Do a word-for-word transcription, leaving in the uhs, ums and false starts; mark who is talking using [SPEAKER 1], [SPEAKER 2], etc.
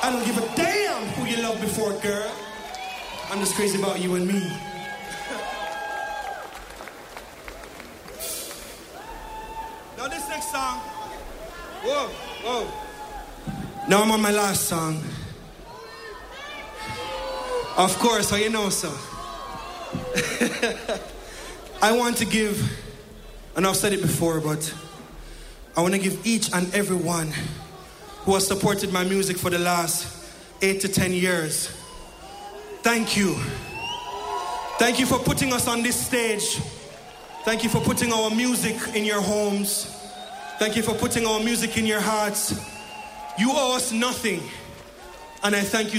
[SPEAKER 1] I don't give a damn who you loved before, girl. I'm just crazy about you and me. Now this next song. Whoa, whoa. Now I'm on my last song. Of course, how you know, so. I want to give, and I've said it before, but I want to give each and every one who has supported my music for the last eight to ten years. Thank you. Thank you for putting us on this stage. Thank you for putting our music in your homes. Thank you for putting our music in your hearts. You owe us nothing, and I thank you